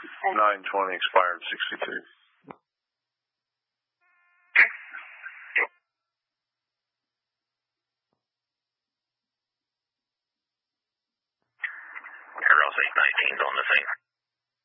9/20 expired 62. Air 19's on the scene.